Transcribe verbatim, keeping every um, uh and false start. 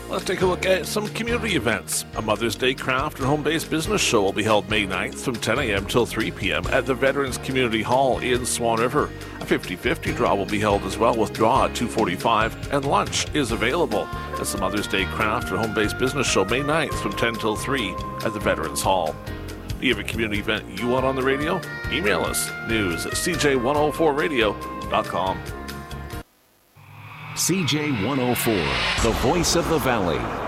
Let's take a look at some community events. A Mother's Day craft and home-based business show will be held May ninth from ten a.m. till three p.m. at the Veterans Community Hall in Swan River. A fifty-fifty draw will be held as well with draw at two forty-five, and lunch is available. It's the Mother's Day craft and home-based business show May ninth from ten till three at the Veterans Hall. Do you have a community event you want on the radio? Email us, news at c j one oh four radio dot com. C J one oh four, the voice of the Valley.